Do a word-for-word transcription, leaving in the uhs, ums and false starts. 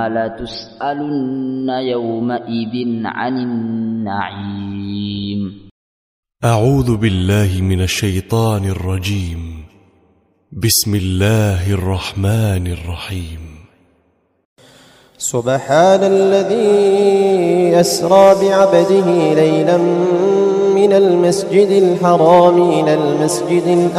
لتسألن يومئذ عن النعيم. أعوذ بالله من الشيطان الرجيم. بسم الله الرحمن الرحيم. سبحان الذي أسرى بعبده ليلا من المسجد الحرام إلى المسجد الأقصى